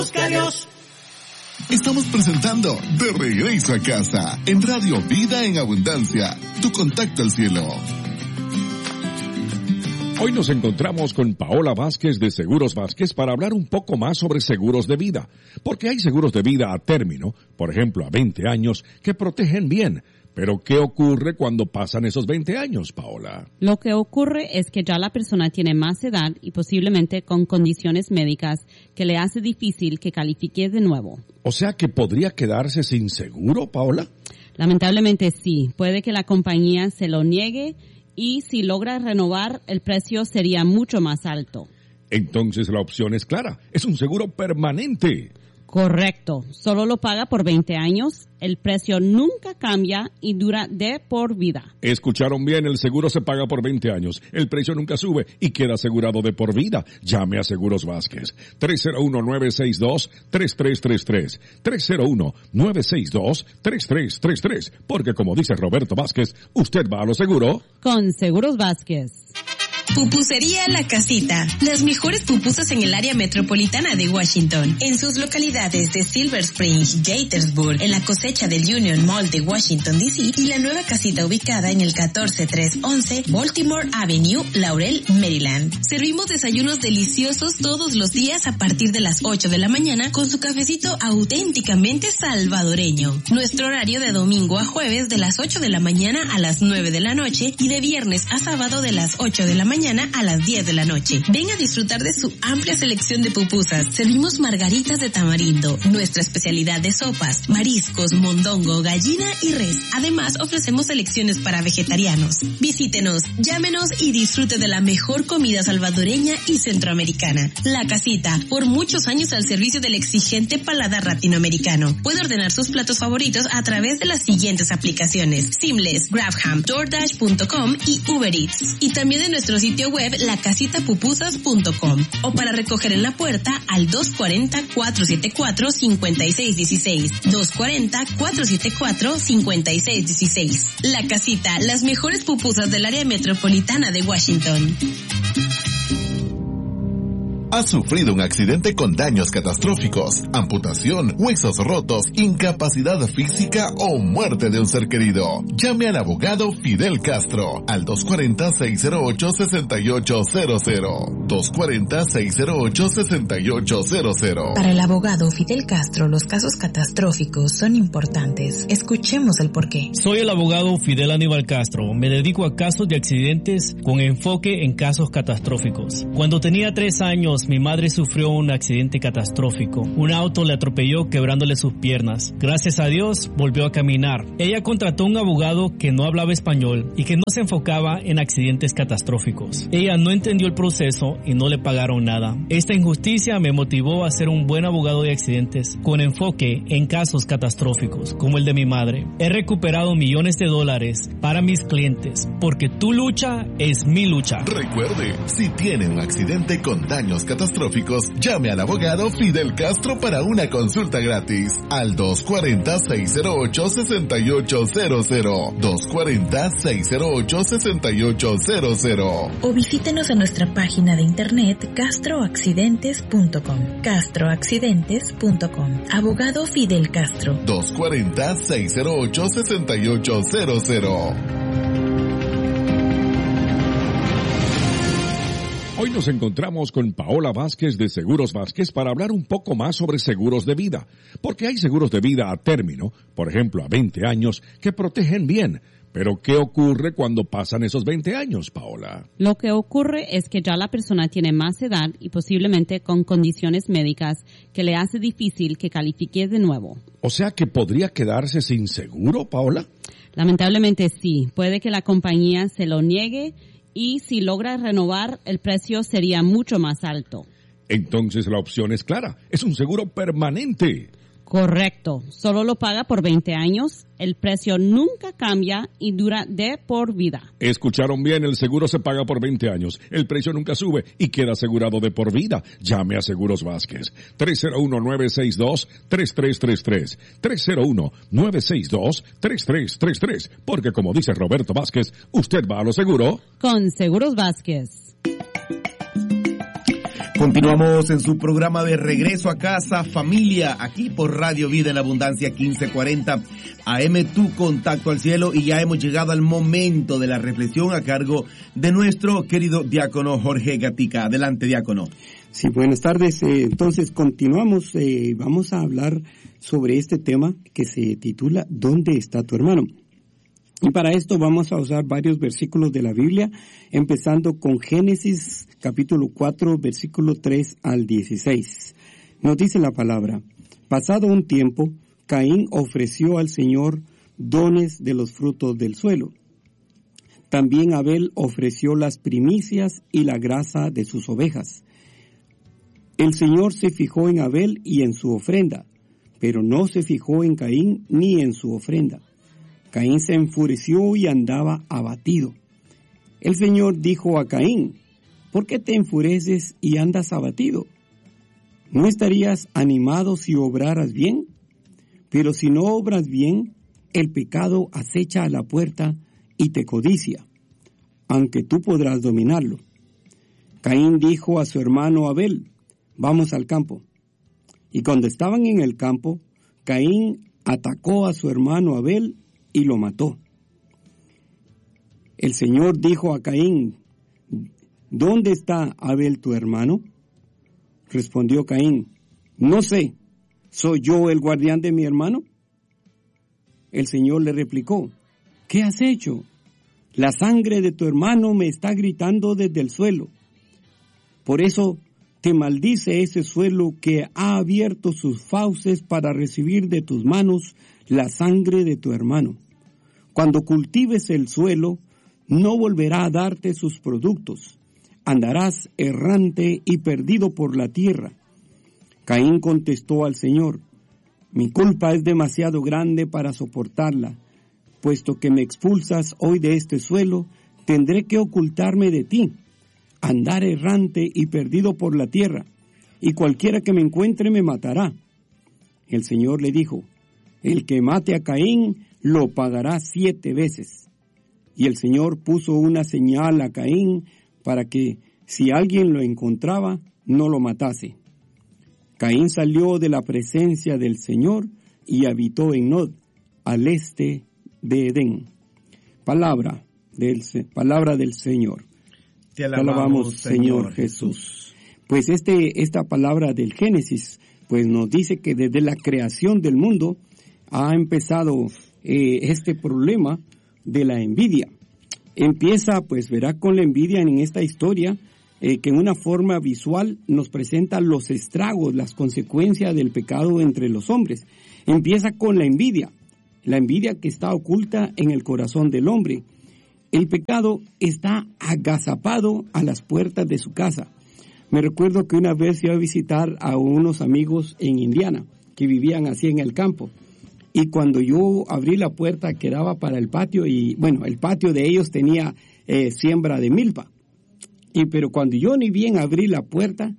Adiós. Estamos presentando De Regreso a Casa en Radio Vida en Abundancia, tu contacto al cielo. Hoy nos encontramos con Paola Vázquez de Seguros Vázquez para hablar un poco más sobre seguros de vida, porque hay seguros de vida a término, por ejemplo a 20 años, que protegen bien. Pero, ¿qué ocurre cuando pasan esos 20 años, Paola? Lo que ocurre es que ya la persona tiene más edad y posiblemente con condiciones médicas que le hace difícil que califique de nuevo. O sea, ¿que podría quedarse sin seguro, Paola? Lamentablemente sí. Puede que la compañía se lo niegue y si logra renovar, el precio sería mucho más alto. Entonces la opción es clara. Es un seguro permanente. Correcto. Solo lo paga por 20 años. El precio nunca cambia y dura de por vida. Escucharon bien, el seguro se paga por 20 años. El precio nunca sube y queda asegurado de por vida. Llame a Seguros Vázquez. 301-962-3333. 301-962-3333. Porque como dice Roberto Vázquez, usted va a lo seguro con Seguros Vázquez. Pupusería La Casita. Las mejores pupusas en el área metropolitana de Washington. En sus localidades de Silver Spring, Gaithersburg, en la cosecha del Union Mall de Washington, D.C. y la nueva casita ubicada en el 14311 Baltimore Avenue, Laurel, Maryland. Servimos desayunos deliciosos todos los días a partir de las 8 de la mañana con su cafecito auténticamente salvadoreño. Nuestro horario de domingo a jueves de las 8 de la mañana a las 9 de la noche y de viernes a sábado de las 8 de la mañana a las 10 de la noche. Ven a disfrutar de su amplia selección de pupusas. Servimos margaritas de tamarindo, nuestra especialidad de sopas, mariscos, mondongo, gallina y res. Además, ofrecemos selecciones para vegetarianos. Visítenos, llámenos y disfrute de la mejor comida salvadoreña y centroamericana. La Casita, por muchos años al servicio del exigente paladar latinoamericano. Puede ordenar sus platos favoritos a través de las siguientes aplicaciones: Seamless, GrabHam, DoorDash.com y Uber Eats. Y también de nuestro sitio web lacasitapupusas.com o para recoger en la puerta al 240-474-5616. 240-474-5616. La Casita, las mejores pupusas del área metropolitana de Washington. ¿Has sufrido un accidente con daños catastróficos, amputación, huesos rotos, incapacidad física o muerte de un ser querido? Llame al abogado Fidel Castro al 240-608-6800. 240-608-6800. Para el abogado Fidel Castro, los casos catastróficos son importantes. Escuchemos el porqué. Soy el abogado Fidel Aníbal Castro. Me dedico a casos de accidentes con enfoque en casos catastróficos. Cuando tenía 3 años, mi madre sufrió un accidente catastrófico. Un auto le atropelló quebrándole sus piernas. Gracias a Dios, volvió a caminar. Ella contrató un abogado que no hablaba español y que no se enfocaba en accidentes catastróficos. Ella no entendió el proceso y no le pagaron nada. Esta injusticia me motivó a ser un buen abogado de accidentes con enfoque en casos catastróficos, como el de mi madre. He recuperado millones de dólares para mis clientes, porque tu lucha es mi lucha. Recuerde, si tiene un accidente con daños catastróficos, llame al abogado Fidel Castro para una consulta gratis al 240-608-6800. 240-608-6800. O visítenos en nuestra página de internet castroaccidentes.com. castroaccidentes.com. Abogado Fidel Castro. 240-608-6800. Hoy nos encontramos con Paola Vázquez de Seguros Vázquez para hablar un poco más sobre seguros de vida, porque hay seguros de vida a término, por ejemplo a 20 años, que protegen bien. Pero, ¿qué ocurre cuando pasan esos 20 años, Paola? Lo que ocurre es que ya la persona tiene más edad y posiblemente con condiciones médicas que le hace difícil que califique de nuevo. O sea, ¿que podría quedarse sin seguro, Paola? Lamentablemente sí. Puede que la compañía se lo niegue y si logra renovar, el precio sería mucho más alto. Entonces la opción es clara. Es un seguro permanente. Correcto. Solo lo paga por 20 años. El precio nunca cambia y dura de por vida. Escucharon bien, el seguro se paga por 20 años. El precio nunca sube y queda asegurado de por vida. Llame a Seguros Vázquez. 301-962-3333. 301-962-3333. Porque como dice Roberto Vázquez, usted va a lo seguro con Seguros Vázquez. Continuamos en su programa de Regreso a Casa, Familia, aquí por Radio Vida en Abundancia 1540 AM, tu contacto al cielo, y ya hemos llegado al momento de la reflexión a cargo de nuestro querido diácono Jorge Gatica. Adelante, diácono. Sí, buenas tardes. Entonces continuamos, vamos a hablar sobre este tema que se titula ¿Dónde está tu hermano? Y para esto vamos a usar varios versículos de la Biblia, empezando con Génesis capítulo 4, versículo 3 al 16. Nos dice la palabra: pasado un tiempo, Caín ofreció al Señor dones de los frutos del suelo. También Abel ofreció las primicias y la grasa de sus ovejas. El Señor se fijó en Abel y en su ofrenda, pero no se fijó en Caín ni en su ofrenda. Caín se enfureció y andaba abatido. El Señor dijo a Caín: ¿por qué te enfureces y andas abatido? ¿No estarías animado si obraras bien? Pero si no obras bien, el pecado acecha a la puerta y te codicia, aunque tú podrás dominarlo. Caín dijo a su hermano Abel: vamos al campo. Y cuando estaban en el campo, Caín atacó a su hermano Abel y lo mató. El Señor dijo a Caín: ¿dónde está Abel tu hermano? Respondió Caín: no sé, ¿soy yo el guardián de mi hermano? El Señor le replicó: ¿qué has hecho? La sangre de tu hermano me está gritando desde el suelo. Por eso te maldice ese suelo que ha abierto sus fauces para recibir de tus manos la sangre de tu hermano. Cuando cultives el suelo, no volverá a darte sus productos. Andarás errante y perdido por la tierra. Caín contestó al Señor: mi culpa es demasiado grande para soportarla. Puesto que me expulsas hoy de este suelo, tendré que ocultarme de ti, andar errante y perdido por la tierra, y cualquiera que me encuentre me matará. El Señor le dijo: el que mate a Caín lo pagará 7 veces. Y el Señor puso una señal a Caín para que, si alguien lo encontraba, no lo matase. Caín salió de la presencia del Señor y habitó en Nod, al este de Edén. Palabra del Señor. Te alabamos, Señor Jesús. Pues esta palabra del Génesis, pues nos dice que desde la creación del mundo ha empezado este problema de la envidia. Empieza, pues verá, con la envidia en esta historia, que en una forma visual nos presenta los estragos, las consecuencias del pecado entre los hombres. Empieza con la envidia que está oculta en el corazón del hombre. El pecado está agazapado a las puertas de su casa. Me recuerdo que una vez iba a visitar a unos amigos en Indiana, que vivían así en el campo. Y cuando yo abrí la puerta que daba para el patio, y bueno, el patio de ellos tenía siembra de milpa. Pero cuando yo ni bien abrí la puerta,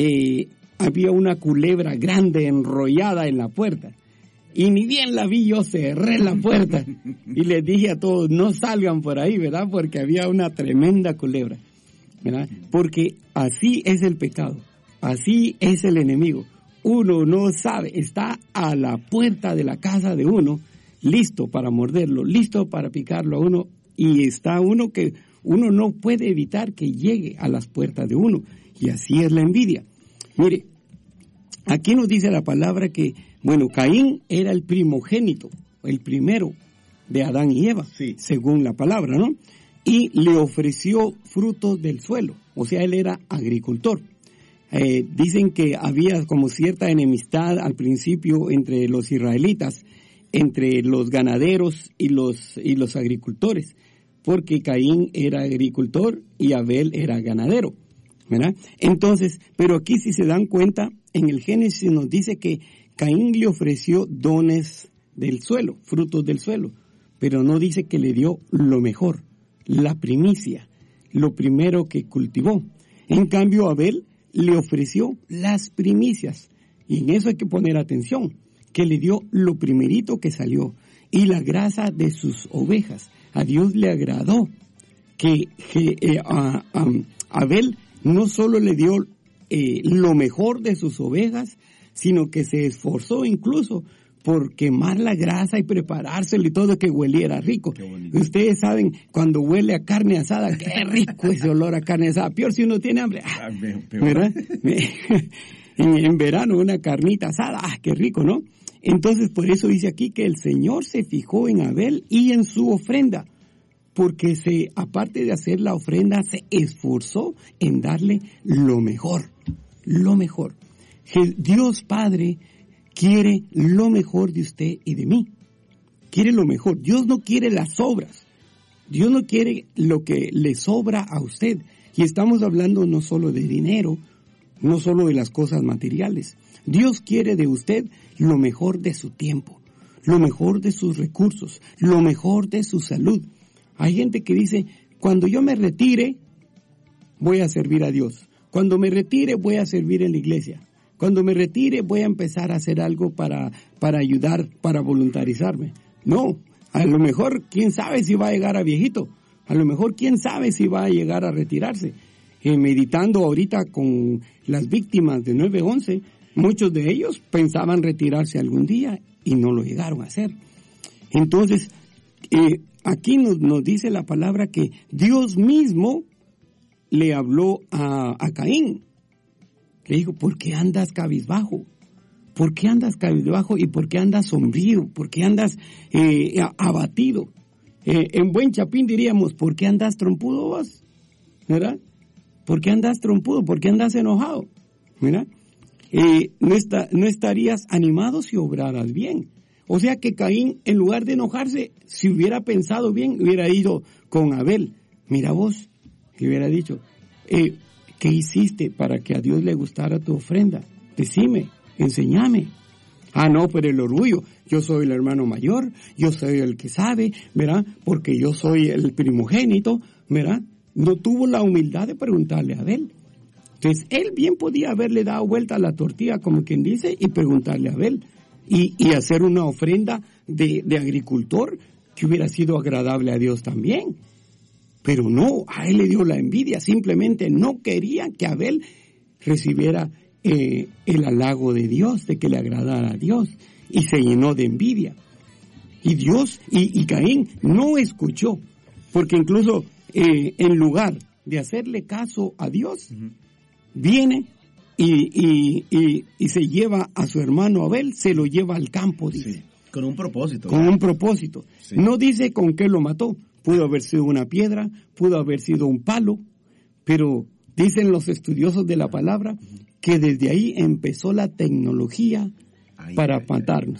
había una culebra grande enrollada en la puerta. Y ni bien la vi, yo cerré la puerta y les dije a todos: no salgan por ahí, ¿verdad? Porque había una tremenda culebra, ¿verdad? Porque así es el pecado, así es el enemigo. Uno no sabe, está a la puerta de la casa de uno, listo para morderlo, listo para picarlo a uno, y está uno que uno no puede evitar que llegue a las puertas de uno, y así es la envidia. Mire, aquí nos dice la palabra que, bueno, Caín era el primogénito, el primero de Adán y Eva, sí, según la palabra, ¿no? Y le ofreció frutos del suelo, o sea, él era agricultor. Dicen que había como cierta enemistad al principio entre los israelitas, entre los ganaderos y los agricultores, porque Caín era agricultor y Abel era ganadero, ¿verdad? Entonces, pero aquí si se dan cuenta, en el Génesis nos dice que Caín le ofreció dones del suelo, frutos del suelo, pero no dice que le dio lo mejor, la primicia, lo primero que cultivó. En cambio, Abel le ofreció las primicias, y en eso hay que poner atención, que le dio lo primerito que salió, y la grasa de sus ovejas. A Dios le agradó que Abel no solo le dio lo mejor de sus ovejas, sino que se esforzó incluso por quemar la grasa y preparárselo y todo, que hueliera rico. Ustedes saben, cuando huele a carne asada, qué rico ese olor a carne asada. Peor si uno tiene hambre. ¿Verdad? En verano una carnita asada, qué rico, ¿no? Entonces, por eso dice aquí que el Señor se fijó en Abel y en su ofrenda, porque aparte de hacer la ofrenda, se esforzó en darle lo mejor, lo mejor. Dios Padre quiere lo mejor de usted y de mí. Quiere lo mejor. Dios no quiere las sobras. Dios no quiere lo que le sobra a usted. Y estamos hablando no solo de dinero, no solo de las cosas materiales. Dios quiere de usted lo mejor de su tiempo, lo mejor de sus recursos, lo mejor de su salud. Hay gente que dice, cuando yo me retire, voy a servir a Dios. Cuando me retire, voy a servir en la iglesia. Cuando me retire, voy a empezar a hacer algo para ayudar, para voluntarizarme. No, a lo mejor, quién sabe si va a llegar a viejito. A lo mejor, quién sabe si va a llegar a retirarse. Meditando ahorita con las víctimas de 9/11, muchos de ellos pensaban retirarse algún día y no lo llegaron a hacer. Entonces, aquí nos dice la palabra que Dios mismo le habló a Caín. Le dijo, ¿por qué andas cabizbajo? ¿Por qué andas cabizbajo y por qué andas sombrío? ¿Por qué andas abatido? En buen chapín diríamos, ¿por qué andas trompudo vos? ¿Verdad? ¿Por qué andas trompudo? ¿Por qué andas enojado? ¿Verdad? No estarías animado si obraras bien. O sea que Caín, en lugar de enojarse, si hubiera pensado bien, hubiera ido con Abel. Mira vos, le hubiera dicho, ¿qué hiciste para que a Dios le gustara tu ofrenda? Decime, enséñame. No, pero el orgullo, yo soy el hermano mayor, yo soy el que sabe, ¿verdad? Porque yo soy el primogénito, ¿verdad? No tuvo la humildad de preguntarle a Abel. Entonces, él bien podía haberle dado vuelta a la tortilla, como quien dice, y preguntarle a Abel. Y hacer una ofrenda de agricultor que hubiera sido agradable a Dios también. Pero no, a él le dio la envidia, simplemente no quería que Abel recibiera el halago de Dios, de que le agradara a Dios, y se llenó de envidia. Y Dios, y Caín no escuchó, porque incluso en lugar de hacerle caso a Dios, viene y se lleva a su hermano Abel, se lo lleva al campo, dice. Sí, con un propósito. Con un propósito. Sí. No dice con qué lo mató. Pudo haber sido una piedra, pudo haber sido un palo, pero dicen los estudiosos de la palabra que desde ahí empezó la tecnología para matarnos.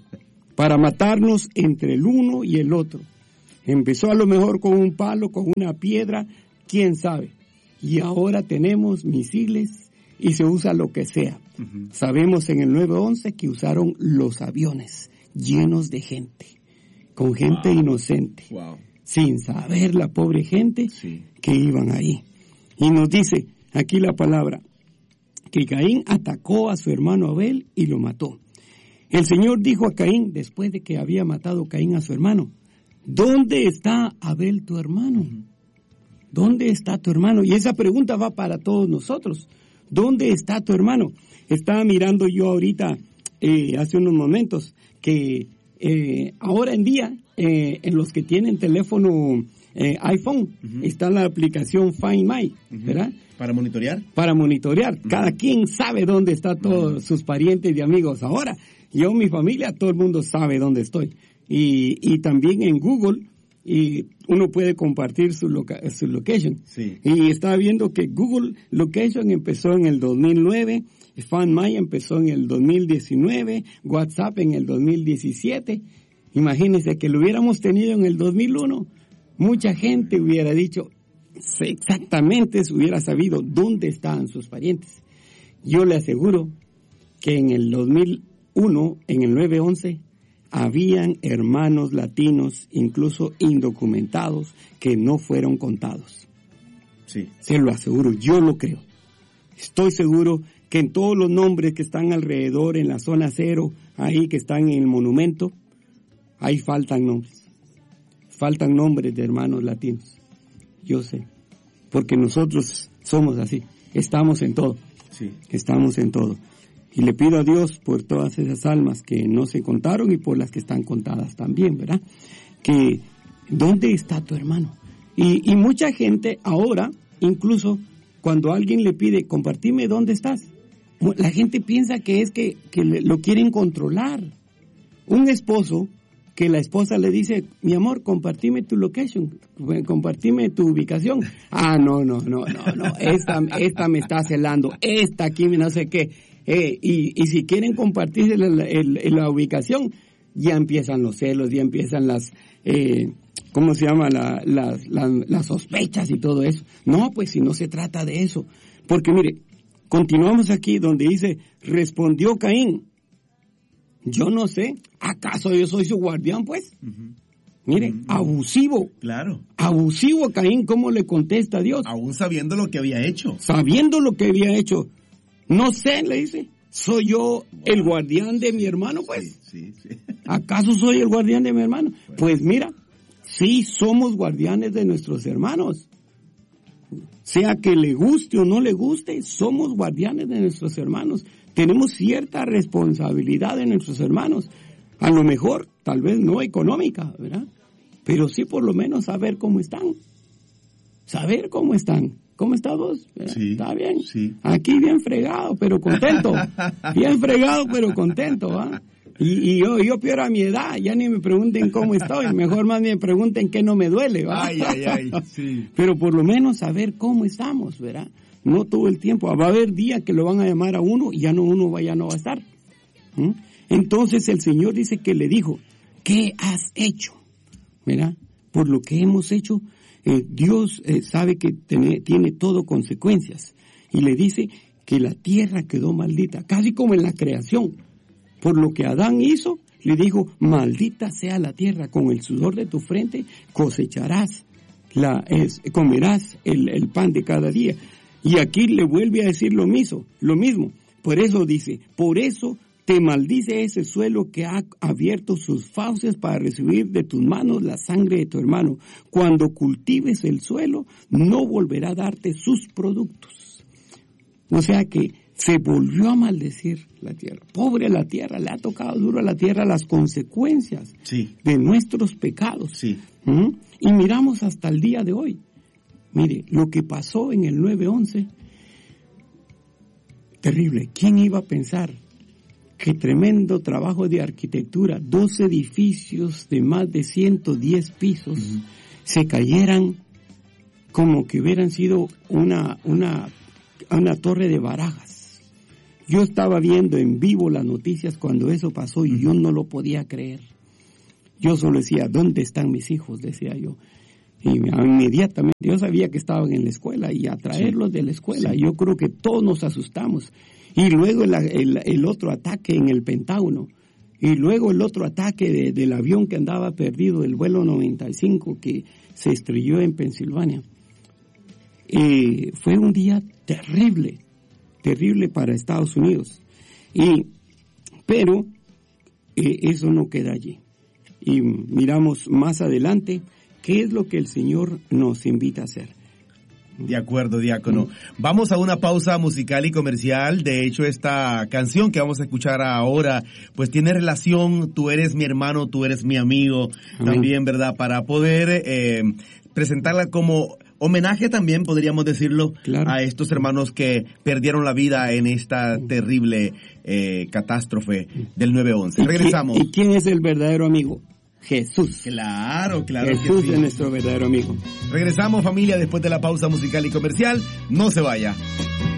Para matarnos entre el uno y el otro. Empezó a lo mejor con un palo, con una piedra, quién sabe. Y ahora tenemos misiles y se usa lo que sea. Sabemos en el 9/11 que usaron los aviones llenos de gente, con gente inocente, sin saber la pobre gente que iban ahí. Y nos dice aquí la palabra, que Caín atacó a su hermano Abel y lo mató. El Señor dijo a Caín, después de que había matado Caín a su hermano, ¿dónde está Abel tu hermano? ¿Dónde está tu hermano? Y esa pregunta va para todos nosotros. ¿Dónde está tu hermano? Estaba mirando yo ahorita, hace unos momentos, que ahora en día, en los que tienen teléfono iPhone, está la aplicación Find My, ¿verdad? ¿Para monitorear? Para monitorear. Cada quien sabe dónde están todos sus parientes y amigos. Ahora, yo, mi familia, todo el mundo sabe dónde estoy. Y también en Google, y uno puede compartir su location. Sí. Y estaba viendo que Google Location empezó en el 2009, Find My empezó en el 2019, WhatsApp en el 2017. Imagínense que lo hubiéramos tenido en el 2001. Mucha gente hubiera dicho, exactamente, se hubiera sabido dónde estaban sus parientes. Yo le aseguro que en el 2001, en el 9/11, habían hermanos latinos, incluso indocumentados, que no fueron contados. Sí. Se lo aseguro, yo lo creo. Estoy seguro que en todos los nombres que están alrededor, en la zona cero, ahí que están en el monumento, ahí faltan nombres. Faltan nombres de hermanos latinos. Yo sé, porque nosotros somos así, estamos en todo. Sí. Estamos en todo. Y le pido a Dios por todas esas almas que no se contaron y por las que están contadas también, ¿verdad? Que, ¿dónde está tu hermano? Y mucha gente ahora, incluso cuando alguien le pide, compartime dónde estás, la gente piensa que es que lo quieren controlar. Un esposo que la esposa le dice, mi amor, compartime tu location, compartime tu ubicación. Ah, no, esta me está celando, esta aquí no sé qué. Y si quieren compartir la ubicación, ya empiezan los celos, ya empiezan las, ¿cómo se llama? Las sospechas y todo eso. No, pues si no se trata de eso. Porque mire, continuamos aquí donde dice, respondió Caín, yo no sé, ¿acaso yo soy su guardián, pues? Uh-huh. Mire, abusivo. Claro. Abusivo Caín, ¿cómo le contesta a Dios? Aún sabiendo lo que había hecho. Sabiendo lo que había hecho. No sé, le dice, ¿soy yo el guardián de mi hermano, pues? Sí. ¿Acaso soy el guardián de mi hermano? Pues mira, sí somos guardianes de nuestros hermanos. Sea que le guste o no le guste, somos guardianes de nuestros hermanos. Tenemos cierta responsabilidad de nuestros hermanos. A lo mejor, tal vez no económica, ¿verdad? Pero sí por lo menos saber cómo están. Saber cómo están. ¿Cómo estás vos? Sí, ¿Está bien? Sí. Aquí bien fregado, pero contento. Bien fregado, pero contento, ¿va? Y yo peor a mi edad, ya ni me pregunten cómo estoy, mejor más me pregunten qué no me duele, ¿va? Ay, sí. Pero por lo menos saber cómo estamos, ¿verdad? No todo el tiempo. Va a haber días que lo van a llamar a uno y ya no va a estar. Entonces el Señor dice que le dijo, ¿qué has hecho? ¿Verdad? Por lo que hemos hecho, Dios sabe que tiene todo consecuencias. Y le dice que la tierra quedó maldita, casi como en la creación. Por lo que Adán hizo, le dijo, maldita sea la tierra, con el sudor de tu frente cosecharás, comerás el pan de cada día. Y aquí le vuelve a decir lo mismo. Por eso dice, por eso te maldice ese suelo que ha abierto sus fauces para recibir de tus manos la sangre de tu hermano. Cuando cultives el suelo, no volverá a darte sus productos. O sea que se volvió a maldecir la tierra. Pobre la tierra, le ha tocado duro a la tierra las consecuencias de nuestros pecados. Sí. Y miramos hasta el día de hoy. Mire, lo que pasó en el 9/11, terrible. ¿Quién iba a pensar que tremendo trabajo de arquitectura, 2 edificios de más de 110 pisos, se cayeran como que hubieran sido una torre de barajas? Yo estaba viendo en vivo las noticias cuando eso pasó y yo no lo podía creer. Yo solo decía, ¿dónde están mis hijos?, decía yo. Y inmediatamente, yo sabía que estaban en la escuela y a traerlos de la escuela, yo creo que todos nos asustamos. Y luego el otro ataque en el Pentágono, y luego el otro ataque del avión que andaba perdido, el vuelo 95 que se estrelló en Pensilvania. Fue un día terrible para Estados Unidos. Pero eso no queda allí. Y miramos más adelante qué es lo que el Señor nos invita a hacer. De acuerdo, diácono. Vamos a una pausa musical y comercial. De hecho, esta canción que vamos a escuchar ahora, pues tiene relación, tú eres mi hermano, tú eres mi amigo, también, ¿verdad? Para poder presentarla como homenaje también, podríamos decirlo, a estos hermanos que perdieron la vida en esta terrible catástrofe del 9/11. Regresamos. ¿Y quién es el verdadero amigo? Jesús. Claro Jesús que sí. Es nuestro verdadero amigo. Regresamos, familia, después de la pausa musical y comercial. No se vaya.